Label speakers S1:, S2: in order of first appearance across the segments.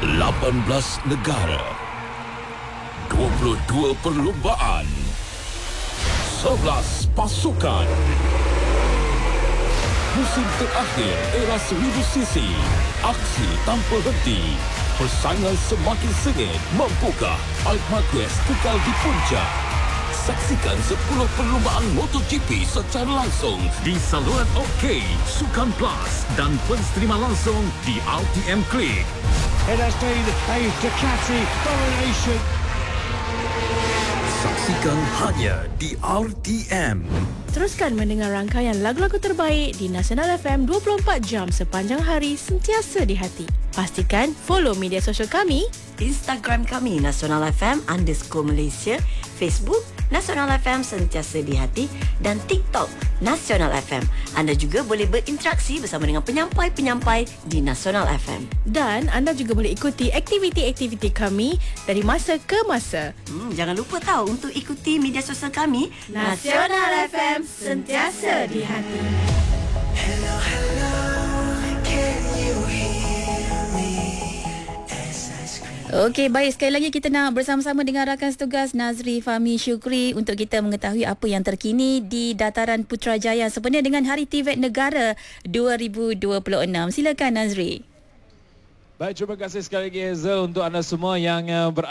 S1: 18 negara, 22 perlumbaan, 11 pasukan. Musim terakhir era 1000cc. Aksi tanpa henti. Persaingan semakin sengit. Mampukah Marc Marquez kekal di puncak? Saksikan 10 perlumbaan MotoGP secara langsung di saluran OK, Sukan Plus dan pensterima langsung di RTM Click.
S2: It has been a Ducati domination.
S1: Saksikan hanya di RTM.
S3: Teruskan mendengar rangkaian lagu-lagu terbaik di Nasional FM 24 jam sepanjang hari sentiasa di hati. Pastikan follow media sosial kami,
S4: Instagram kami nasionalfm_Malaysia, Facebook Nasional FM sentiasa di hati dan TikTok Nasional FM. Anda juga boleh berinteraksi bersama dengan penyampai-penyampai di Nasional FM.
S3: dan anda juga boleh ikuti aktiviti-aktiviti kami dari masa ke masa.
S4: Jangan lupa tahu untuk ikuti media sosial kami
S3: Nasional FM sentiasa di hati.
S5: Hello, hello, can you hear me as I scream?
S6: Okey, baik. Sekali lagi kita nak bersama-sama dengan rakan setugas Nazri Fahmi Syukri untuk kita mengetahui apa yang terkini di Dataran Putrajaya sebenarnya dengan Hari TVET Negara 2026. Silakan Nazri.
S7: Baik, terima kasih sekali lagi Hazel untuk anda semua yang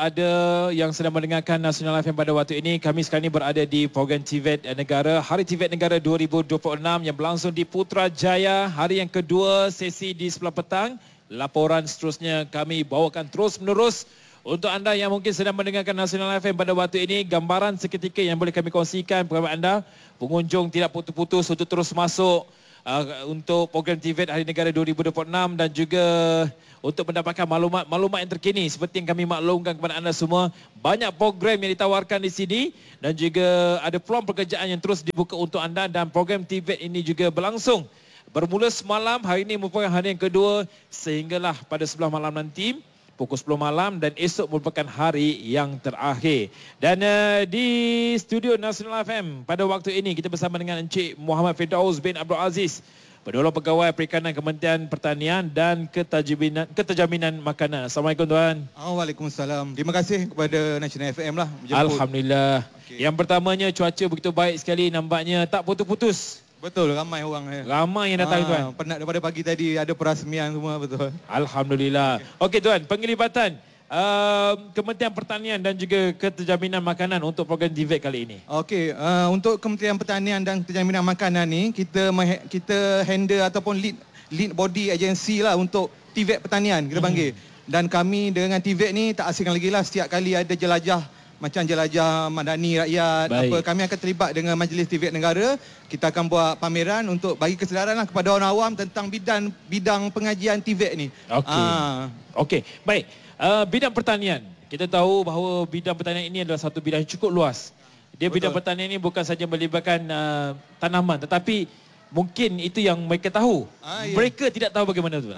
S7: yang sedang mendengarkan Nasional FM pada waktu ini. Kami sekarang ini berada di program TVET Negara, Hari TVET Negara 2026 yang berlangsung di Putrajaya. Hari yang kedua, sesi di sebelah petang. Laporan seterusnya kami bawakan terus menerus untuk anda yang mungkin sedang mendengarkan Nasional FM pada waktu ini. Gambaran seketika yang boleh kami kongsikan kepada anda. Pengunjung tidak putus-putus untuk terus masuk untuk program TVET Hari Negara 2026 dan juga untuk mendapatkan maklumat yang terkini seperti yang kami maklumkan kepada anda semua. Banyak program yang ditawarkan di sini dan juga ada peluang pekerjaan yang terus dibuka untuk anda dan program TVET ini juga berlangsung. Bermula semalam, hari ini merupakan hari yang kedua sehinggalah pada sebelah malam nanti pukul 10 malam dan esok merupakan hari yang terakhir. Dan di studio Nasional FM pada waktu ini kita bersama dengan Encik Muhammad Firdaus bin Abdul Aziz, Pengelola Pegawai Perikanan Kementerian Pertanian dan Keterjaminan Makanan. Assalamualaikum tuan.
S8: Waalaikumsalam. Terima kasih kepada Nasional FM lah menjemput.
S7: Alhamdulillah. Okay. Yang pertamanya cuaca begitu baik sekali, nampaknya tak putus-putus.
S8: Betul, ramai orang.
S7: Ramai yang datang tuan.
S8: Penat daripada pagi tadi, ada perasmian semua, betul.
S7: Alhamdulillah. Okey tuan, penglibatan Kementerian Pertanian dan juga Keterjaminan Makanan untuk program TVET kali ini.
S8: Okey, untuk Kementerian Pertanian dan Keterjaminan Makanan ni, kita handle ataupun lead body agensi lah untuk TVET Pertanian, kita panggil. Dan kami dengan TVET ni tak asing lagi lah, setiap kali ada jelajah macam jelajah madani rakyat. Baik. Kami akan terlibat dengan Majlis TVET Negara. Kita akan buat pameran untuk bagi kesedaran lah kepada orang awam tentang bidang pengajian TVET ni.
S7: Okey. Okey, baik. Bidang pertanian. Kita tahu bahawa bidang pertanian ini adalah satu bidang yang cukup luas. Bidang pertanian ini bukan saja melibatkan tanaman, tetapi mungkin itu yang mereka tahu. Ya. Mereka tidak tahu bagaimana tu.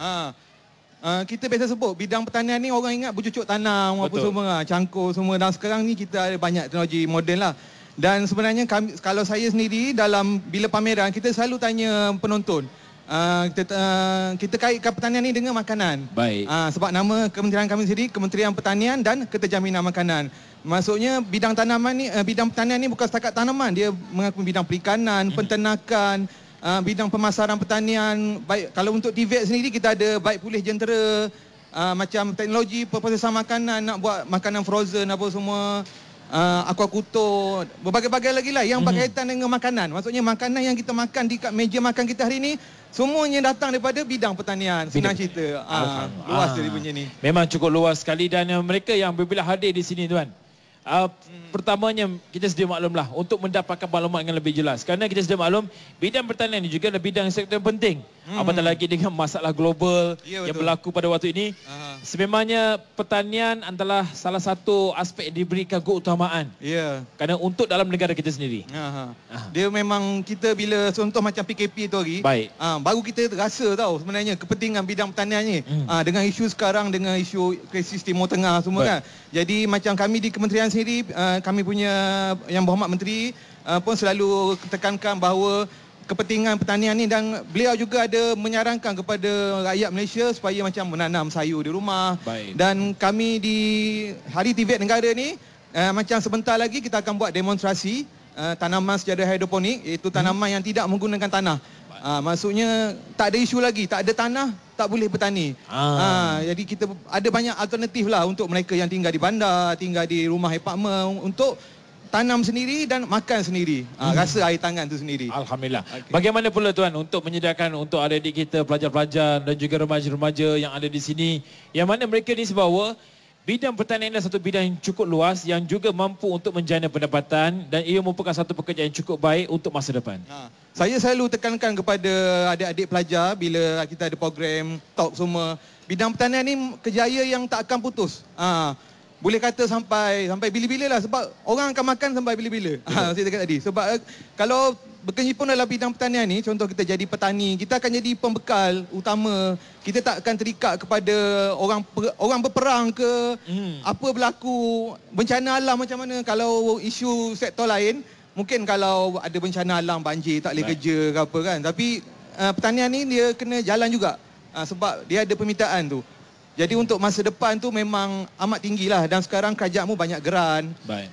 S8: Kita biasa sebut bidang pertanian ni orang ingat bercucuk tanam apa semua, cangkul semua. Dan sekarang ni kita ada banyak teknologi moden lah. Dan sebenarnya kalau saya sendiri bila pameran kita selalu tanya penonton, kita kaitkan pertanian ni dengan makanan.
S7: Baik.
S8: Sebab nama kementerian kami sendiri Kementerian Pertanian dan Keterjaminan Makanan. Maksudnya bidang pertanian ni bukan setakat tanaman, dia mengakui bidang perikanan, penternakan, bidang pemasaran pertanian. Baik, kalau untuk TVET sendiri kita ada baik pulih jentera, macam teknologi perprosesan makanan, nak buat makanan frozen apa semua, aquaculture, berbagai-bagai lagi lah yang berkaitan dengan makanan. Maksudnya makanan yang kita makan di meja makan kita hari ini semuanya datang daripada bidang pertanian. Senang cerita. Luas dari punya ni.
S7: Memang cukup luas sekali dan mereka yang bila hadir di sini tuan. Pertamanya kita sedia maklumlah untuk mendapatkan maklumat yang lebih jelas. Kerana kita sedia maklum bidang pertanian ini juga adalah bidang sektor penting. Apatah lagi dengan masalah global yang berlaku pada waktu ini. Sememangnya pertanian adalah salah satu aspek yang diberikan keutamaan.
S8: Ya.
S7: Kerana untuk dalam negara kita sendiri.
S8: Dia memang kita bila contoh macam PKP tu hari, baru kita rasa tahu sebenarnya kepentingan bidang pertanian ni. Dengan isu sekarang, dengan isu krisis Timur Tengah semua kan. Jadi macam kami di kementerian sendiri, kami punya Yang Berhormat Menteri pun selalu tekankan bahawa kepentingan pertanian ni, dan beliau juga ada menyarankan kepada rakyat Malaysia supaya macam menanam sayur di rumah.
S7: Baik.
S8: Dan kami di Hari TVET Negara ni macam sebentar lagi kita akan buat demonstrasi tanaman secara hidroponik, iaitu tanaman yang tidak menggunakan tanah. Maksudnya tak ada isu lagi, tak ada tanah tak boleh bertani. Jadi kita ada banyak alternatif lah untuk mereka yang tinggal di bandar, tinggal di rumah apartmen, untuk tanam sendiri dan makan sendiri. Rasa air tangan tu sendiri.
S7: Alhamdulillah. Okay. Bagaimana pula tuan untuk menyediakan untuk adik-adik kita, pelajar-pelajar dan juga remaja-remaja yang ada di sini, yang mana mereka ni sebahawa bidang pertanian adalah satu bidang yang cukup luas yang juga mampu untuk menjana pendapatan, dan ia merupakan satu pekerjaan yang cukup baik untuk masa depan.
S8: Saya selalu tekankan kepada adik-adik pelajar bila kita ada program talk semua, bidang pertanian ni kerjaya yang tak akan putus. Boleh kata sampai bila-bila lah, sebab orang akan makan sampai bila-bila. Saya cakap tadi. Sebab kalau berkecimpung dalam bidang pertanian ni, contoh kita jadi petani, kita akan jadi pembekal utama. Kita tak akan terikat kepada orang berperang ke, apa berlaku, bencana alam macam mana. Kalau isu sektor lain, mungkin kalau ada bencana alam, banjir, tak boleh kerja ke apa kan. Tapi pertanian ni dia kena jalan juga. Sebab dia ada permintaan tu. Jadi untuk masa depan tu memang amat tinggilah, dan sekarang kerajaanmu banyak geran.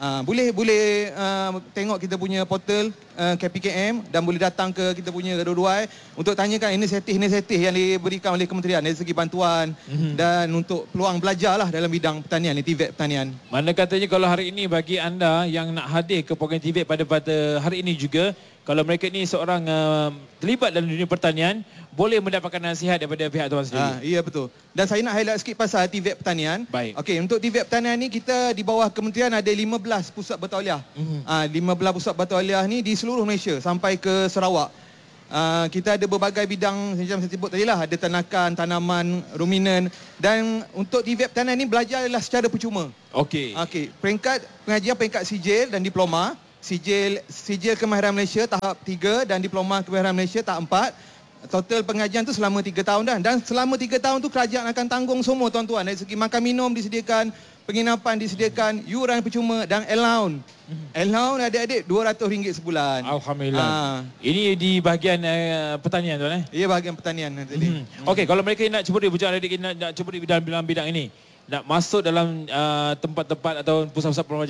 S8: Boleh tengok kita punya portal KPKM, dan boleh datang ke kita punya Garuduai untuk tanyakan inisiatif yang diberikan oleh kementerian dari segi bantuan dan untuk peluang belajar lah dalam bidang pertanian ni, TVET pertanian.
S7: Mana katanya kalau hari ini bagi anda yang nak hadir ke program TVET pada hari ini juga, kalau mereka ni seorang terlibat dalam dunia pertanian, boleh mendapatkan nasihat daripada pihak tuan sendiri.
S8: Ya, betul. Dan saya nak highlight sikit pasal TVET pertanian.
S7: Baik.
S8: Okey, untuk TVET pertanian ni kita di bawah kementerian ada 15 pusat bertauliah. 15 pusat bertauliah ni di seluruh Malaysia sampai ke Sarawak. Kita ada berbagai bidang macam saya sebut tadi lah, ada ternakan, tanaman, ruminan, dan untuk TVET pertanian ni belajar adalah secara percuma.
S7: Okey.
S8: Peringkat pengajian peringkat sijil dan diploma. Sijil Kemahiran Malaysia tahap 3 dan diploma Kemahiran Malaysia tahap 4. Total pengajian tu selama 3 tahun dah. Dan selama 3 tahun tu kerajaan akan tanggung semua tuan-tuan. Dari segi makan minum disediakan, penginapan disediakan, yuran percuma dan allowance. Allowance adik-adik RM200 sebulan.
S7: Alhamdulillah. Ini di bahagian pertanian tuan
S8: Ya, bahagian pertanian tadi.
S7: Okey, kalau mereka nak cuba adik-adik nak cuba dalam bidang ini, nak masuk dalam tempat-tempat atau pusat-pusat perbelanjaan